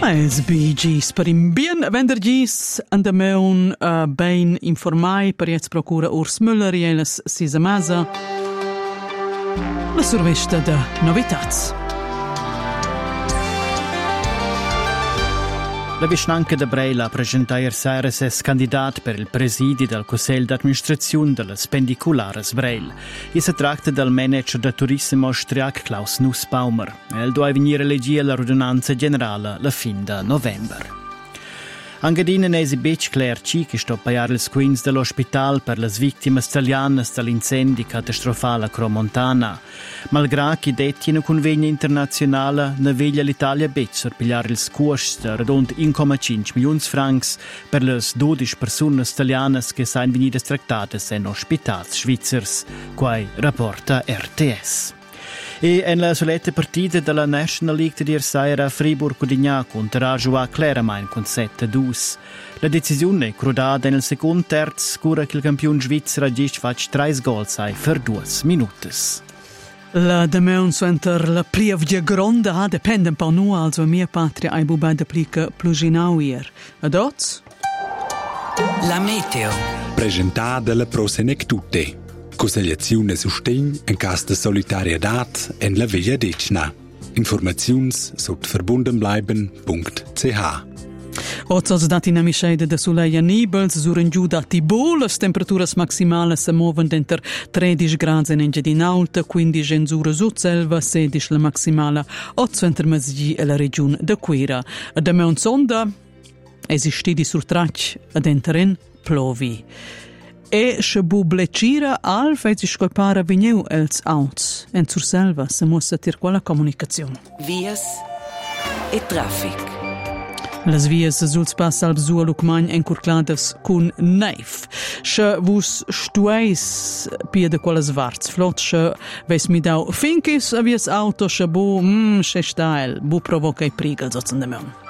Els Bee Gees per in bien vendergis andameun ben informai per jetzt procura Urs Müller e las sisa masa la survesta de novitats. La Vischnanca de Breila presenta ieri ses candidat per il presidi del Consiglio d'Administrazione delle Spendiculares Breil. E si tratta del manager de turismo austriac Klaus Nussbaumer. El doveva venire a leggere la ordinanza generale la fin de november. Angadina nesi bec Claire Ci che sto paiar ils queens dell'ospital per las victimas italianas dell'incendi catastrofale a Cromontana. Malgrà che detti in convegno internazionale ne veglia l'Italia bec sorpigliar ils costs de redond 1,5 milions francs per las 12 personas italianas che sain venidas tractadas en ospitals svizzers, quai rapporta RTS. E en la soletta partita della National League di Ersaira Fribourg-Codignac conterà giocare Claramain con 7-2. La decisione è crodata nel secondo terzo, cura che il campione svizzero agisce faccia 3 gols per 2 minuti. La demeun suenter la prievgia gronda depende un po' nu, also mia patria ai bubai de plica pluginauier. Adots? La meteo. Presentata la prosenectute. Consigliazione sustegn in cas de solidarietà en la via decna. Informaziuns sot verbundenbleiben.ch. Oz als dat in amischeide de Suleia Nibels suren giù da Tibol, las temperaturas maximales se moven d'enter 13 gradi in Engiadin Alta, 15 in Zura Sudselva, 16 la maximala, 8 enter Masgi e la regione de Quera. Da me un sonda esistidi sur trac ad enteren plovi. E se bu blecira al fezi scolpara vigneu els auts en sur selva se mussa tir quella comunicazione. Vias e traffic. Las vias suls pass al bsu a Lucmagn encurcladas cun neif. Se vus stueis pia de quelles varts flot, se veis mi dau finkis a vias auto, se bu, se stael, bu provoca i prigels oz andameun.